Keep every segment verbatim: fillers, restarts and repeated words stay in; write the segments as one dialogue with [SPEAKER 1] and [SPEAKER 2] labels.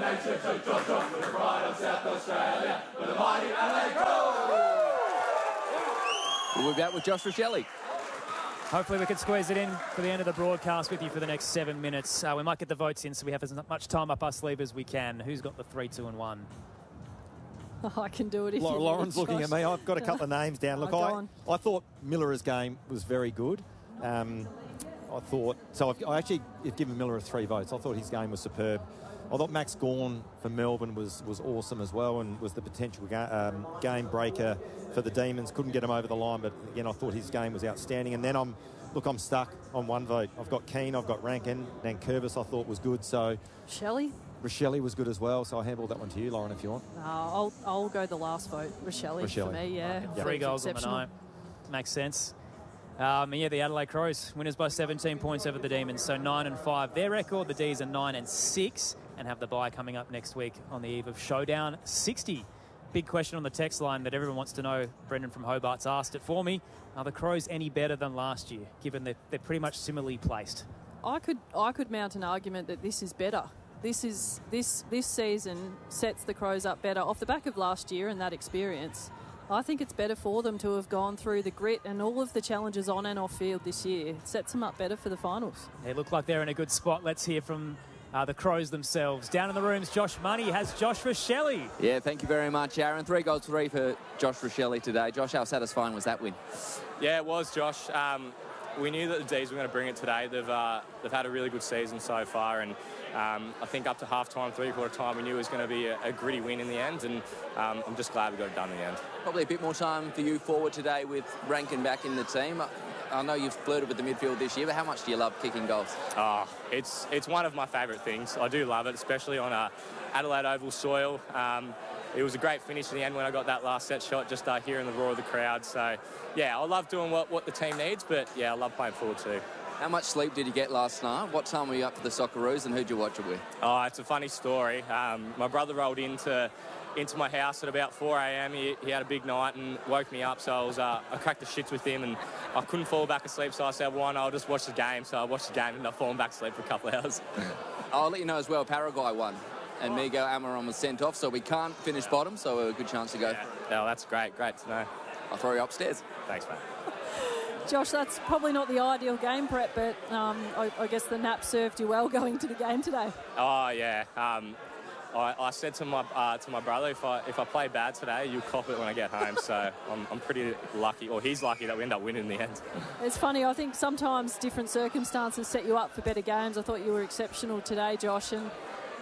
[SPEAKER 1] nation should jump, jump with the pride of South Australia, with the mighty Adelaide Crows.
[SPEAKER 2] We'll be back with Josh Rachele.
[SPEAKER 3] Hopefully we can squeeze it in for the end of the broadcast with you for the next seven minutes. Uh, we might get the votes in so we have as much time up our sleeve as we can. Who's got the three, two and one?
[SPEAKER 4] Oh, I can do it if
[SPEAKER 5] Lauren,
[SPEAKER 4] you
[SPEAKER 5] Lauren's
[SPEAKER 4] need,
[SPEAKER 5] looking
[SPEAKER 4] Josh.
[SPEAKER 5] at me. I've got a couple of names down. Look,
[SPEAKER 4] Oh,
[SPEAKER 5] I, I thought Miller's game was very good. Um, I thought... So I've, I actually have given Miller a three votes. I thought his game was superb. I thought Max Gawn for Melbourne was, was awesome as well and was the potential ga- um, game breaker for the Demons. Couldn't get him over the line, but again, I thought his game was outstanding. And then I'm... Look, I'm stuck on one vote. I've got Keane, I've got Rankin, Nankervis I thought was good, so...
[SPEAKER 4] Shelley?
[SPEAKER 5] Rachele was good as well, so I'll handle that one to you, Lauren, if you want.
[SPEAKER 4] Uh, I'll I'll go the last vote. Rachele,
[SPEAKER 5] Rachele.
[SPEAKER 4] for me, yeah.
[SPEAKER 5] Okay.
[SPEAKER 3] Three goals on the night. Makes sense. Um, yeah, the Adelaide Crows, winners by seventeen points over the Demons, so nine and five. Their record, the D's are nine and six, and have the bye coming up next week on the eve of Showdown sixty. Big question on the text line that everyone wants to know. Brendan from Hobart's asked it for me. Are the Crows any better than last year, given that they're pretty much similarly placed?
[SPEAKER 4] I could I could mount an argument that this is better. This is this this season sets the Crows up better off the back of last year and that experience. I think it's better for them to have gone through the grit and all of the challenges on and off field this year. It sets them up better for the finals.
[SPEAKER 3] They look like they're in a good spot. Let's hear from uh, the Crows themselves. Down in the rooms, Josh Money has Josh Rachele.
[SPEAKER 2] Yeah, thank you very much, Aaron. Three goals, three for Josh Rachele today. Josh, how satisfying was that win?
[SPEAKER 6] Yeah, it was, Josh. Um, we knew that the D's were going to bring it today. They've uh, they've had a really good season so far, and um, I think up to half-time, three-quarter time, we knew it was going to be a, a gritty win in the end, and um, I'm just glad we got it done in the end.
[SPEAKER 2] Probably a bit more time for you forward today with Rankin back in the team. I know you've flirted with the midfield this year, but how much do you love kicking goals?
[SPEAKER 6] Oh, it's it's one of my favourite things. I do love it, especially on a Adelaide Oval soil. Um, it was a great finish in the end when I got that last set shot, just uh, hearing the roar of the crowd. So, yeah, I love doing what, what the team needs, but, yeah, I love playing forward too.
[SPEAKER 2] How much sleep did you get last night? What time were you up for the Socceroos, and who'd you watch it with?
[SPEAKER 6] Oh, it's a funny story. Um, my brother rolled into into my house at about four a.m. He, he had a big night and woke me up, so I was uh, I cracked the shits with him and I couldn't fall back asleep, so I said, well, no, I'll just watch the game. So I watched the game and I've fallen back asleep for a couple of hours.
[SPEAKER 2] I'll let you know as well, Paraguay won and Miguel Almiron was sent off, so we can't finish bottom, so a good chance to go.
[SPEAKER 6] Yeah, yeah, that's great. Great to know.
[SPEAKER 2] I'll throw you upstairs.
[SPEAKER 6] Thanks, mate.
[SPEAKER 4] Josh, that's probably not the ideal game prep, but um, I, I guess the nap served you well going to the game today.
[SPEAKER 6] Oh, yeah. Um, I, I said to my uh, to my brother, if I if I play bad today, you'll cop it when I get home. So I'm, I'm pretty lucky, or he's lucky that we end up winning in the end.
[SPEAKER 4] It's funny, I think sometimes different circumstances set you up for better games. I thought you were exceptional today, Josh, and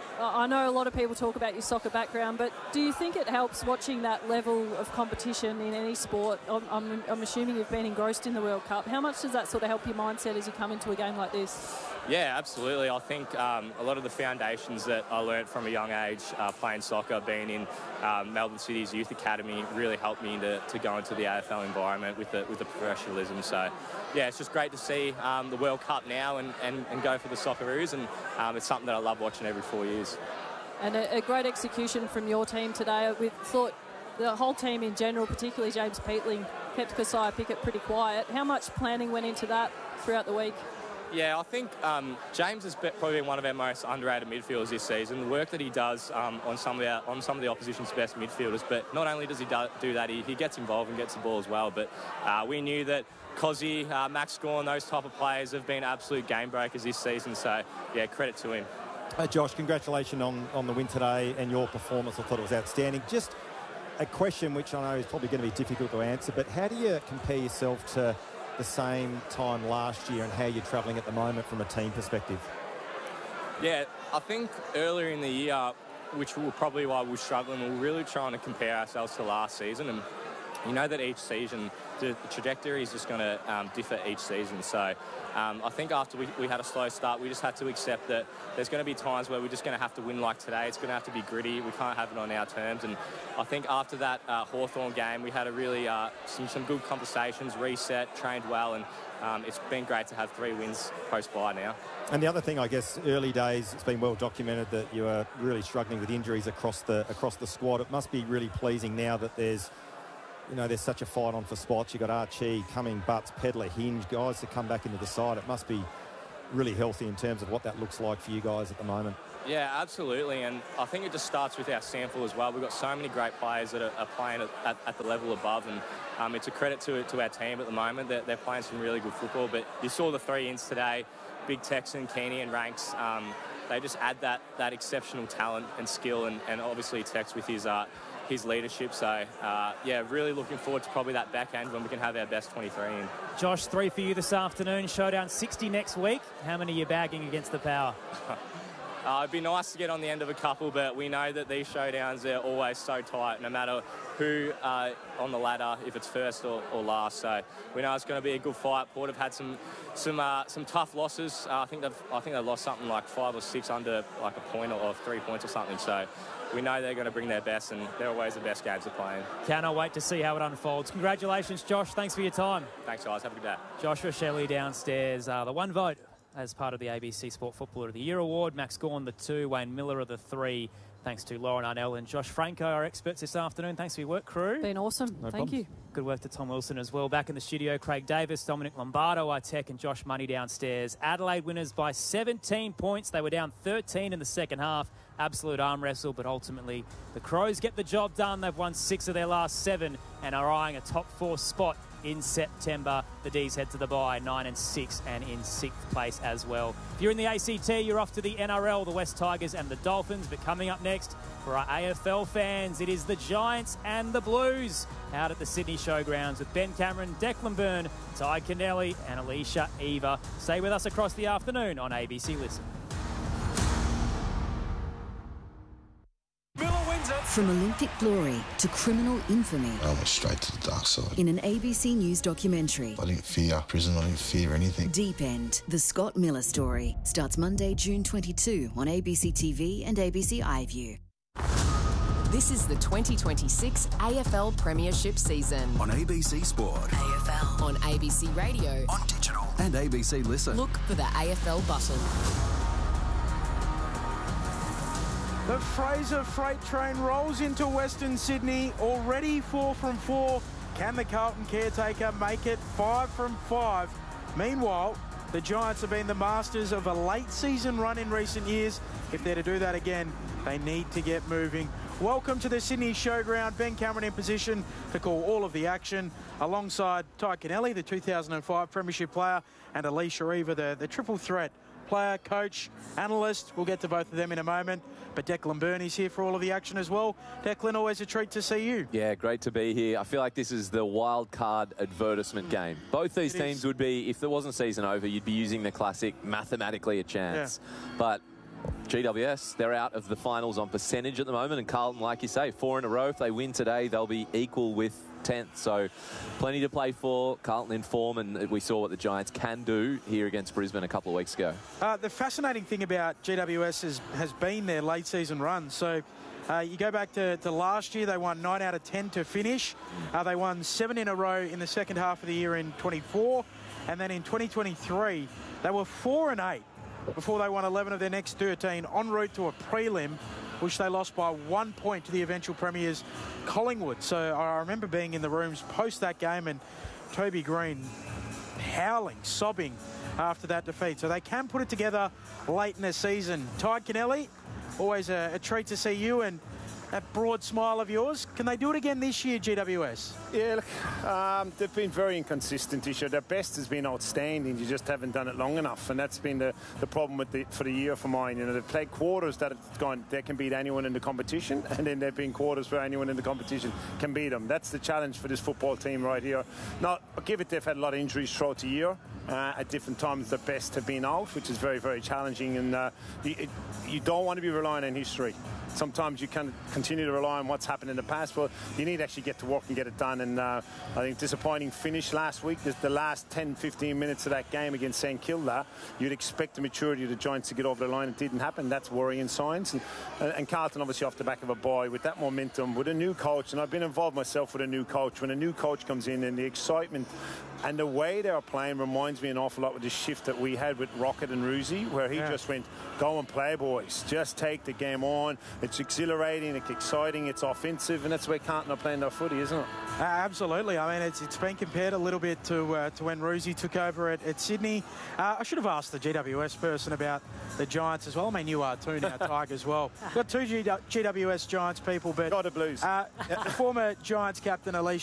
[SPEAKER 4] I know a lot of people talk about your soccer background, but do you think it helps watching that level of competition in any sport? I'm, I'm, I'm assuming you've been engrossed in the World Cup. How much does that sort of help your mindset as you come into a game like this?
[SPEAKER 6] Yeah, absolutely. I think um, a lot of the foundations that I learnt from a young age uh, playing soccer, being in um, Melbourne City's youth academy, really helped me to, to go into the A F L environment with the, with the professionalism. So, yeah, it's just great to see um, the World Cup now and, and, and go for the Socceroos, and um, it's something that I love watching every four years.
[SPEAKER 4] And a, a great execution from your team today. We thought the whole team in general, particularly James Peatling, kept Kasiah Pickett pretty quiet. How much planning went into that throughout the week?
[SPEAKER 6] Yeah, I think um, James has probably been one of our most underrated midfielders this season. The work that he does um, on some of the on some of the opposition's best midfielders, but not only does he do, do that, he, he gets involved and gets the ball as well. But uh, we knew that Cozzy, uh, Max Gawn, those type of players have been absolute game breakers this season. So, yeah, credit to him.
[SPEAKER 5] Hey, Josh, congratulations on, on the win today and your performance. I thought it was outstanding. Just a question which I know is probably going to be difficult to answer, but how do you compare yourself to the same time last year and how you're travelling at the moment from a team perspective?
[SPEAKER 6] Yeah, I think earlier in the year, which was probably why we were struggling, we were really trying to compare ourselves to last season, and you know that each season, the trajectory is just going to um, differ each season. So um, I think after we, we had a slow start, we just had to accept that there's going to be times where we're just going to have to win like today. It's going to have to be gritty. We can't have it on our terms. And I think after that uh, Hawthorn game, we had a really uh, some, some good conversations, reset, trained well, and um, it's been great to have three wins post-bye now.
[SPEAKER 5] And the other thing, I guess, early days, it's been well documented that you are really struggling with injuries across the across the squad. It must be really pleasing now that there's You know, there's such a fight on for spots. You've got Archie, Cumming, Butts, Pedler, Hinge, guys to come back into the side. It must be really healthy in terms of what that looks like for you guys at the moment.
[SPEAKER 6] Yeah, absolutely, and I think it just starts with our sample as well. We've got so many great players that are, are playing at, at, at the level above, and um, it's a credit to to our team at the moment. They're, they're playing some really good football, but you saw the three ins today, Big Texan, Keeney and Ranks. Um, they just add that that exceptional talent and skill, and, and obviously Tex with his uh, his leadership. So, uh, yeah, really looking forward to probably that back end when we can have our best twenty-three in.
[SPEAKER 3] Josh, three for you this afternoon. Showdown sixty next week. How many are you bagging against the Power?
[SPEAKER 6] Uh, it'd be nice to get on the end of a couple, but we know that these showdowns are always so tight, no matter who uh, on the ladder, if it's first or, or last. So we know it's going to be a good fight. Port have had some some uh, some tough losses. Uh, I think they've I think they lost something like five or six under like a point or, or three points or something. So we know they're going to bring their best, and they're always the best games they're playing.
[SPEAKER 3] Cannot wait to see how it unfolds. Congratulations, Josh. Thanks for your time.
[SPEAKER 6] Thanks, guys. Have a good day.
[SPEAKER 3] Joshua Shelley downstairs. Uh, the one vote as part of the A B C Sport Footballer of the Year award. Max Gawn, the two. Wayne Miller, the three. Thanks to Lauren Arnell and Josh Franco, our experts this afternoon. Thanks for your work, crew.
[SPEAKER 4] Been awesome.
[SPEAKER 5] No
[SPEAKER 4] Thank
[SPEAKER 5] problems.
[SPEAKER 4] you.
[SPEAKER 3] Good work to Tom Wilson as well. Back in the studio, Craig Davis, Dominic Lombardo, iTech, and Josh Money downstairs. Adelaide winners by seventeen points. They were down thirteen in the second half. Absolute arm wrestle, but ultimately the Crows get the job done. They've won six of their last seven and are eyeing a top four spot in September. The D's head to the bye, nine and six, and in sixth place as well. If you're in the A C T, you're off to the N R L, the West Tigers and the Dolphins. But coming up next, for our A F L fans, it is the Giants and the Blues out at the Sydney Showgrounds with Ben Cameron, Declan Byrne, Ty Kennelly and Alicia Eva. Stay with us across the afternoon on A B C Listen.
[SPEAKER 7] From Olympic glory to criminal infamy.
[SPEAKER 8] I went straight to the dark side.
[SPEAKER 7] In an A B C News documentary.
[SPEAKER 8] I didn't fear prison, I didn't fear anything.
[SPEAKER 7] Deep End, the Scott Miller story. Starts Monday, June twenty-second on A B C T V and A B C iView.
[SPEAKER 9] This is the twenty twenty-six A F L Premiership season.
[SPEAKER 10] On A B C Sport.
[SPEAKER 9] A F L. On A B C Radio.
[SPEAKER 10] On digital. And A B C Listen.
[SPEAKER 9] Look for the A F L button.
[SPEAKER 11] The Fraser freight train rolls into Western Sydney, already four from four. Can the Carlton caretaker make it five from five? Meanwhile, the Giants have been the masters of a late season run in recent years. If they're to do that again, they need to get moving. Welcome to the Sydney Showground. Ben Cameron in position to call all of the action, alongside Ty Kennelly, the two thousand five Premiership player, and Alicia Eva, the, the triple threat player, coach, analyst. We'll get to both of them in a moment. But Declan Byrne is here for all of the action as well. Declan, always a treat to see you.
[SPEAKER 12] Yeah, great to be here. I feel like this is the wild card advertisement game. Both these
[SPEAKER 11] It
[SPEAKER 12] teams
[SPEAKER 11] is.
[SPEAKER 12] would be, if there wasn't season over, you'd be using the classic mathematically a chance. Yeah. But G W S, they're out of the finals on percentage at the moment, and Carlton, like you say, four in a row. If they win today, they'll be equal with tenth. So plenty to play for. Carlton in form, and we saw what the Giants can do here against Brisbane a couple of weeks ago.
[SPEAKER 11] Uh, the fascinating thing about G W S is, has been their late season run. So uh, you go back to, to last year, they won nine out of ten to finish. Uh, they won seven in a row in the second half of the year in twenty-four. And then in twenty twenty-three, they were four and eight before they won eleven of their next thirteen, en route to a prelim, which they lost by one point to the eventual premiers, Collingwood. So I remember being in the rooms post that game and Toby Green howling, sobbing after that defeat. So they can put it together late in the season. Ty Kennelly, always a, a treat to see you, and that broad smile of yours. Can they do it again this year, G W S?
[SPEAKER 13] Yeah, look, um, they've been very inconsistent this year. Their best has been outstanding. You just haven't done it long enough, and that's been the, the problem with the, for the year for mine. You know, they've played quarters that have gone, they can beat anyone in the competition, and then they've been quarters where anyone in the competition can beat them. That's the challenge for this football team right here. Now, I'll give it, they've had a lot of injuries throughout the year. Uh, at different times, the best have been out, which is very, very challenging, and uh, you, it, you don't want to be relying on history. Sometimes you can continue to rely on what's happened in the past. Well, you need to actually get to work and get it done. And uh, I think disappointing finish last week. The, the last ten, fifteen minutes of that game against St Kilda, you'd expect the maturity of the Giants to get over the line. It didn't happen. That's worrying signs. And, and Carlton, obviously, off the back of a bye with that momentum, with a new coach. And I've been involved myself with a new coach. When a new coach comes in, and the excitement and the way they are playing reminds me an awful lot with the shift that we had with Rocket and Ruzi, where he yeah. just went, go and play, boys. Just take the game on. It's it's exhilarating, it's exciting, it's offensive, and that's where Carlton are playing their footy, isn't it?
[SPEAKER 11] Uh, absolutely. I mean, it's, it's been compared a little bit to uh, to when Roosie took over at, at Sydney. Uh, I should have asked the G W S person about the Giants as well. I mean, you are too now, Tigers as well. We've got two G- GWS Giants people, but...
[SPEAKER 13] Got the Blues.
[SPEAKER 11] Uh, the former Giants captain, Alicia